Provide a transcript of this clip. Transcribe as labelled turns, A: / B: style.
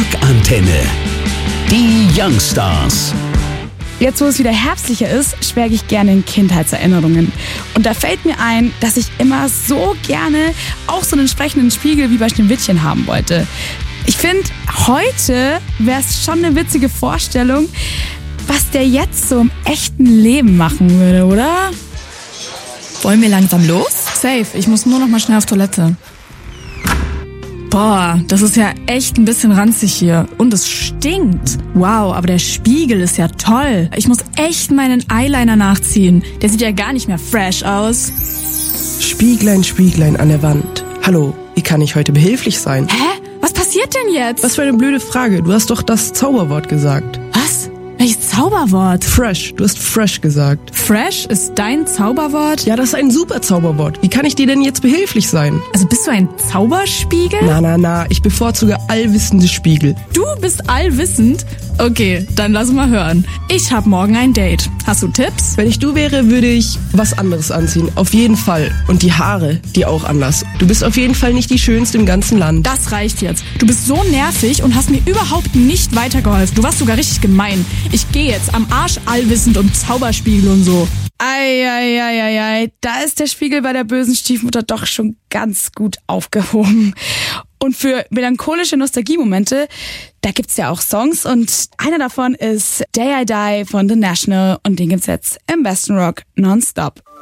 A: Rockantenne. Die Youngstars.
B: Jetzt, wo es wieder herbstlicher ist, schwelge ich gerne in Kindheitserinnerungen. Und da fällt mir ein, dass ich immer so gerne auch so einen entsprechenden Spiegel wie bei Schneewittchen haben wollte. Ich finde, heute wäre es schon eine witzige Vorstellung, was der jetzt so im echten Leben machen würde, oder?
C: Wollen wir langsam los?
D: Safe, ich muss nur noch mal schnell auf Toilette. Boah, das ist ja echt ein bisschen ranzig hier. Und es stinkt. Wow, aber der Spiegel ist ja toll. Ich muss echt meinen Eyeliner nachziehen. Der sieht ja gar nicht mehr fresh aus.
E: Spieglein, Spieglein an der Wand. Hallo, wie kann ich heute behilflich sein?
D: Hä? Was passiert denn jetzt?
E: Was für eine blöde Frage. Du hast doch das Zauberwort gesagt.
D: Was? Welches Zauberwort?
E: Fresh. Du hast fresh gesagt.
D: Fresh ist dein Zauberwort?
E: Ja, das ist ein super Zauberwort. Wie kann ich dir denn jetzt behilflich sein?
D: Also bist du ein Zauberspiegel?
E: Na. Ich bevorzuge allwissende Spiegel.
D: Du bist allwissend? Okay, dann lass mal hören. Ich hab morgen ein Date. Hast du Tipps?
E: Wenn ich du wäre, würde ich was anderes anziehen. Auf jeden Fall. Und die Haare, die auch anders. Du bist auf jeden Fall nicht die Schönste im ganzen Land.
D: Das reicht jetzt. Du bist so nervig und hast mir überhaupt nicht weitergeholfen. Du warst sogar richtig gemein. Ich gehe jetzt am Arsch allwissend und Zauberspiegel und so.
B: Ei, da ist der Spiegel bei der bösen Stiefmutter doch schon ganz gut aufgehoben. Und für melancholische Nostalgiemomente, da gibt's ja auch Songs und einer davon ist Day I Die von The National und den gibt's jetzt im besten Rock nonstop.